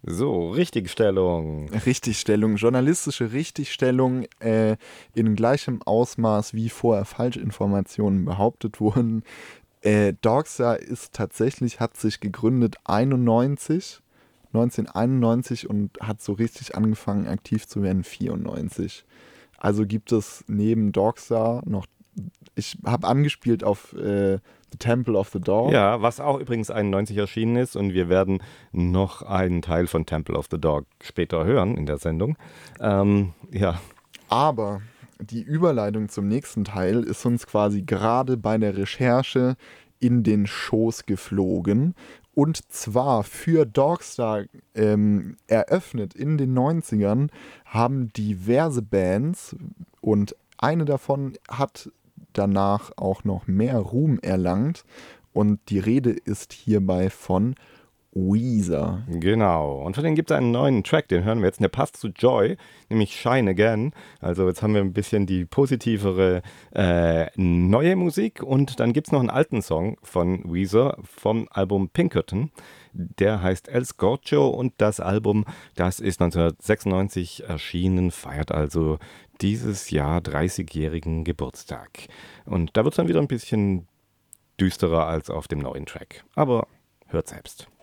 So, Richtigstellung. Richtigstellung, journalistische Richtigstellung in gleichem Ausmaß, wie vorher Falschinformationen behauptet wurden. Dogstar hat sich gegründet 1991 und hat so richtig angefangen aktiv zu werden 94. Also gibt es neben Dogstar noch, ich habe angespielt auf The Temple of the Dog. Ja, was auch übrigens 91 erschienen ist und wir werden noch einen Teil von Temple of the Dog später hören in der Sendung. Ja. Aber die Überleitung zum nächsten Teil ist uns quasi gerade bei der Recherche in den Schoß geflogen. Und zwar für Dogstar eröffnet in den 90ern haben diverse Bands und eine davon hat danach auch noch mehr Ruhm erlangt. Und die Rede ist hierbei von Weezer. Genau. Und von denen gibt es einen neuen Track, den hören wir jetzt. Und der passt zu Joy, nämlich Shine Again. Also jetzt haben wir ein bisschen die positivere neue Musik. Und dann gibt es noch einen alten Song von Weezer vom Album Pinkerton. Der heißt El Scorcho und das Album, das ist 1996 erschienen, feiert also dieses Jahr 30-jährigen Geburtstag. Und da wird es dann wieder ein bisschen düsterer als auf dem neuen Track. Aber hört selbst.